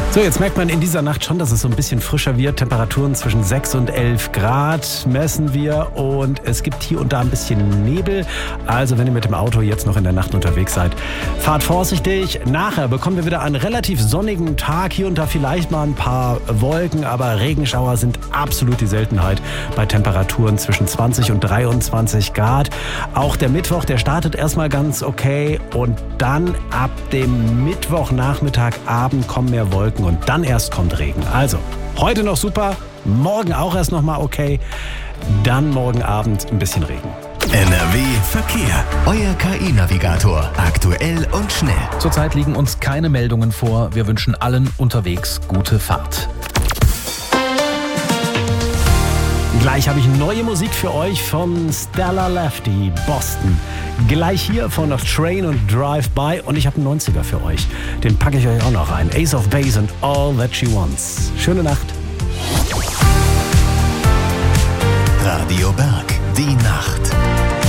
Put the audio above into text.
So, jetzt merkt man in dieser Nacht schon, dass es so ein bisschen frischer wird. Temperaturen zwischen 6 und 11 Grad messen wir und es gibt hier und da ein bisschen Nebel. Also wenn ihr mit dem Auto jetzt noch in der Nacht unterwegs seid, fahrt vorsichtig. Nachher bekommen wir wieder einen relativ sonnigen Tag. Hier und da vielleicht mal ein paar Wolken, aber Regenschauer sind absolut die Seltenheit bei Temperaturen zwischen 20 und 23 Grad. Auch der Mittwoch, der startet erstmal ganz okay und dann ab dem Mittwochnachmittag, Abend kommen mehr Wolken. Und dann erst kommt Regen. Also, heute noch super, morgen auch erst noch mal okay, dann morgen Abend ein bisschen Regen. NRW Verkehr. Euer KI-Navigator. Aktuell und schnell. Zurzeit liegen uns keine Meldungen vor. Wir wünschen allen unterwegs gute Fahrt. Gleich habe ich neue Musik für euch von Stella Lefty, Boston. Gleich hier von Train und Drive-By und ich habe einen 90er für euch. Den packe ich euch auch noch rein. Ace of Base and All That She Wants. Schöne Nacht. Radio Berg. Die Nacht.